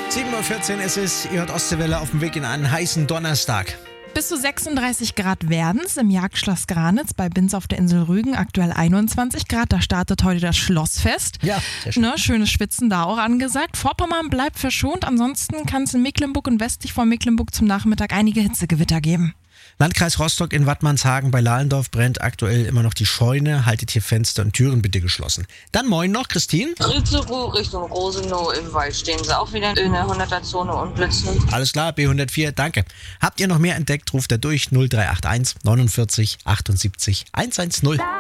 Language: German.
7:14 Uhr ist es, ihr hört Ostseewelle auf dem Weg in einen heißen Donnerstag. Bis zu 36 Grad werden's im Jagdschloss Granitz bei Binz auf der Insel Rügen. Aktuell 21 Grad, da startet heute das Schlossfest. Ja, sehr schön. Schönes Schwitzen da auch angesagt. Vorpommern bleibt verschont, ansonsten kann es in Mecklenburg und westlich von Mecklenburg zum Nachmittag einige Hitzegewitter geben. Landkreis Rostock in Wattmannshagen bei Lahlendorf brennt aktuell immer noch die Scheune. Haltet hier Fenster und Türen bitte geschlossen. Dann moin noch, Christine. Ritzerow Richtung Rosenow im Wald stehen sie auch wieder in der 100er-Zone und blitzen. Alles klar, B104, danke. Habt ihr noch mehr entdeckt, ruft er durch 0381 49 78 110.